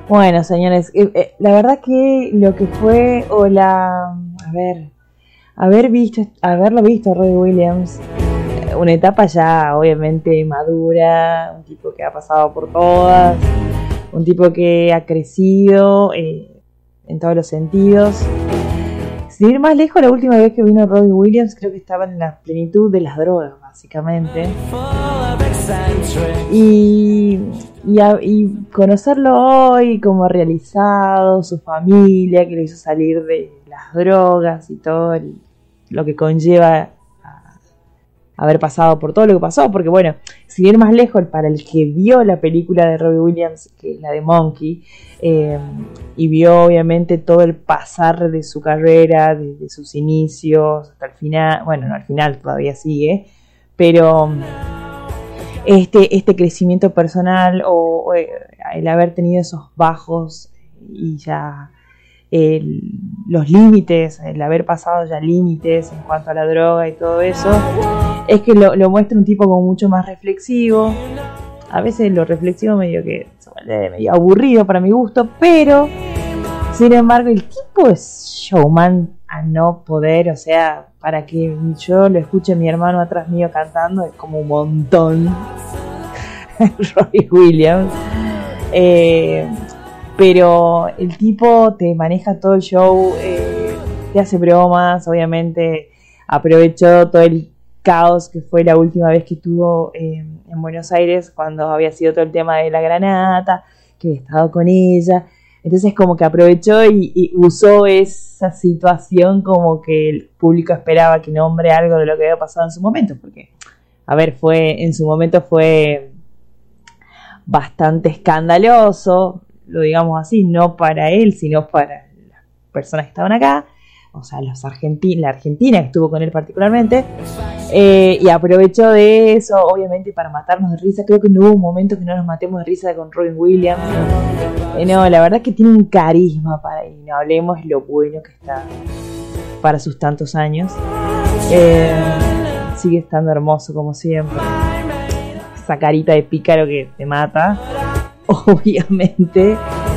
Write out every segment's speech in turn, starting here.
Bueno, señores, la verdad que lo que fue, haberlo visto a Robbie Williams, una etapa ya obviamente madura, un tipo que ha pasado por todas, un tipo que ha crecido en todos los sentidos. Sin ir más lejos, la última vez que vino Robbie Williams creo que estaba en la plenitud de las drogas, básicamente. Y conocerlo hoy como realizado, su familia que lo hizo salir de las drogas y todo lo que conlleva haber pasado por todo lo que pasó, porque bueno, sin ir más lejos, para el que vio la película de Robbie Williams, que es la de Monkey, y vio obviamente todo el pasar de su carrera, desde sus inicios hasta el final, bueno, no, al final todavía sigue, pero este crecimiento personal o el haber tenido esos bajos y ya los límites, el haber pasado ya límites en cuanto a la droga y todo eso, es que lo muestra un tipo como mucho más reflexivo. A veces lo reflexivo medio aburrido para mi gusto, pero sin embargo el tipo es showman a no poder, o sea, para que yo lo escuche mi hermano atrás mío cantando es como un montón. Robbie Williams, pero el tipo te maneja todo el show, te hace bromas, obviamente aprovechó todo el caos que fue la última vez que estuvo en Buenos Aires, cuando había sido todo el tema de la granata, que había estado con ella. Entonces como que aprovechó y usó esa situación como que el público esperaba que nombre algo de lo que había pasado en su momento, porque, a ver, en su momento fue bastante escandaloso, lo digamos así, no para él, sino para las personas que estaban acá, o sea, la Argentina que estuvo con él particularmente, y aprovechó de eso, obviamente, para matarnos de risa. Creo que no hubo un momento que no nos matemos de risa con Robin Williams. No, la verdad es que tiene un carisma y no hablemos lo bueno que está para sus tantos años. Sigue estando hermoso como siempre. Esa carita de pícaro que te mata, obviamente.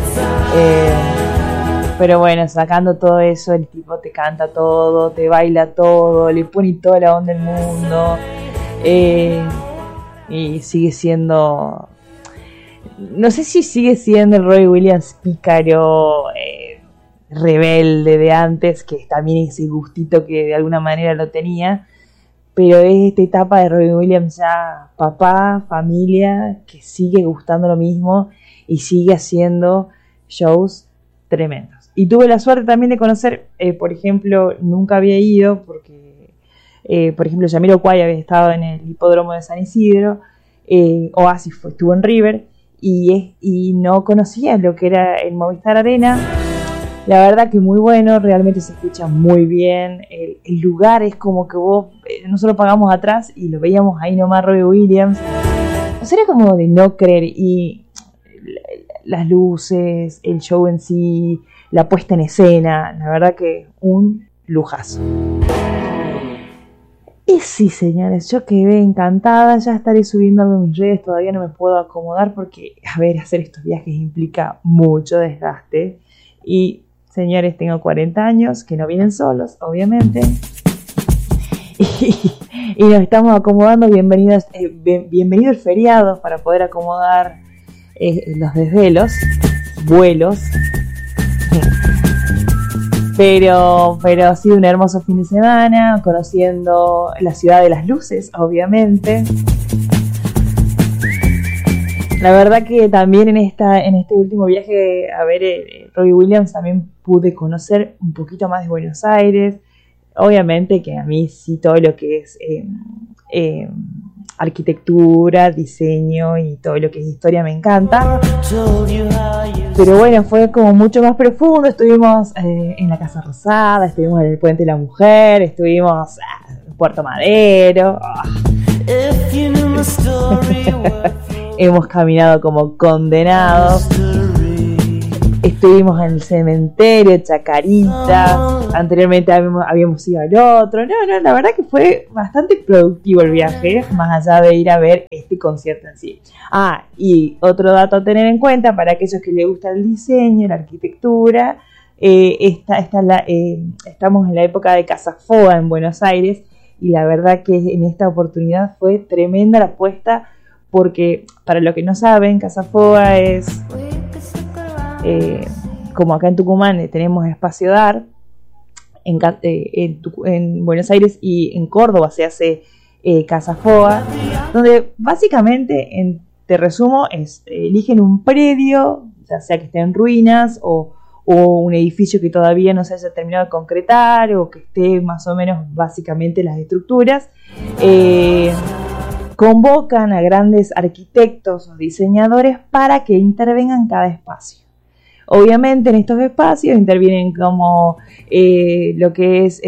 Pero bueno, sacando todo eso, el tipo te canta todo, te baila todo, le pone toda la onda del mundo, y sigue siendo, no sé si sigue siendo el Robbie Williams pícaro, rebelde de antes, que también ese gustito que de alguna manera lo tenía, pero es esta etapa de Robbie Williams ya papá, familia, que sigue gustando lo mismo y sigue haciendo shows tremendos. Y tuve la suerte también de conocer, por ejemplo, nunca había ido porque, por ejemplo, Jamiroquai había estado en el hipódromo de San Isidro, Oasis estuvo en River, y no conocía lo que era el Movistar Arena. La verdad que muy bueno, realmente se escucha muy bien, el lugar es como que nosotros pagamos atrás y lo veíamos ahí nomás Robbie Williams, o sea, era como de no creer, y las luces, el show en sí, la puesta en escena, la verdad que un lujazo. Y sí, señores, yo quedé encantada, ya estaré subiendo algo en mis redes, todavía no me puedo acomodar porque, hacer estos viajes implica mucho desgaste. Y, señores, tengo 40 años, que no vienen solos, obviamente. Y nos estamos acomodando, bienvenido el feriado para poder acomodar los desvelos, vuelos. Pero ha sido un hermoso fin de semana, conociendo la ciudad de las luces, obviamente. La verdad que también en este último viaje a ver Robbie Williams también pude conocer un poquito más de Buenos Aires. Obviamente que a mí sí todo lo que es arquitectura, diseño y todo lo que es historia me encanta, pero bueno, fue como mucho más profundo. Estuvimos en la Casa Rosada, estuvimos en el Puente de la Mujer, estuvimos en Puerto Madero. Hemos caminado como condenados. Estuvimos en el cementerio, Chacarita, anteriormente habíamos ido al otro. No, la verdad que fue bastante productivo el viaje, más allá de ir a ver este concierto en sí. Y otro dato a tener en cuenta para aquellos que les gusta el diseño, la arquitectura, estamos en la época de Casa Foga en Buenos Aires, y la verdad que en esta oportunidad fue tremenda la apuesta, porque para los que no saben, Casa Foga es... como acá en Tucumán tenemos Espacio Dar, en Buenos Aires y en Córdoba se hace Casa Foga, donde básicamente, te resumo, eligen un predio, ya sea que esté en ruinas o un edificio que todavía no se haya terminado de concretar o que esté más o menos básicamente las estructuras. Convocan a grandes arquitectos o diseñadores para que intervengan cada espacio. Obviamente en estos espacios intervienen como lo que es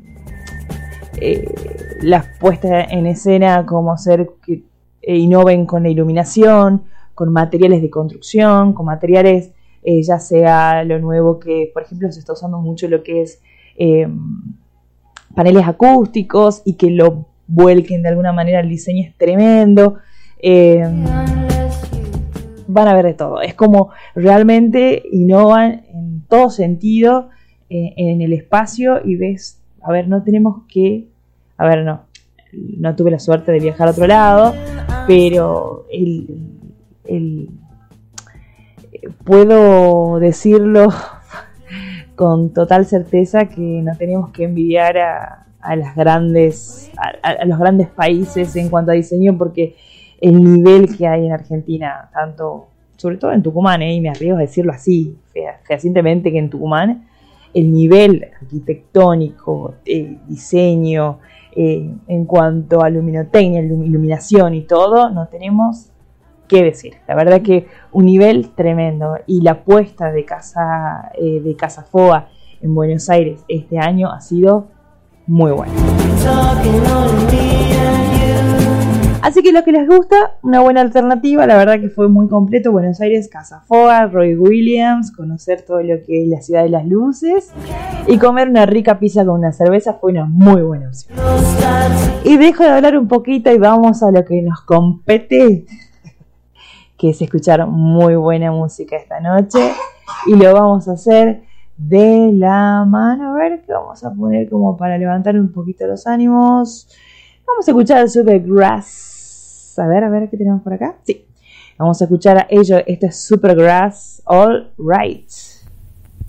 las puestas en escena, como ser que innoven con la iluminación, con materiales de construcción, con materiales ya sea lo nuevo que, por ejemplo, se está usando mucho lo que es paneles acústicos y que lo vuelquen de alguna manera. El diseño es tremendo. Van a ver de todo. Es como realmente innovan en todo sentido en el espacio, y ves, no tuve la suerte de viajar a otro lado, pero puedo decirlo con total certeza que no tenemos que envidiar a los grandes países en cuanto a diseño, porque el nivel que hay en Argentina, tanto, sobre todo en Tucumán, y me arriesgo a decirlo así, fehacientemente, que en Tucumán el nivel arquitectónico, diseño, en cuanto a luminotecnia, iluminación y todo, no tenemos qué decir. La verdad que un nivel tremendo, y la apuesta de Casa Foga en Buenos Aires este año ha sido muy buena. Así que los que les gusta, una buena alternativa. La verdad que fue muy completo. Buenos Aires, Casa Foga, Roy Williams, conocer todo lo que es la ciudad de las luces y comer una rica pizza con una cerveza fue una muy buena opción. Y dejo de hablar un poquito y vamos a lo que nos compete, que es escuchar muy buena música esta noche, y lo vamos a hacer de la mano. A ver, ¿qué vamos a poner como para levantar un poquito los ánimos? Vamos a escuchar el Supergrass. A ver, ¿qué tenemos por acá? Sí, vamos a escuchar a ellos. Este es Supergrass, All Right.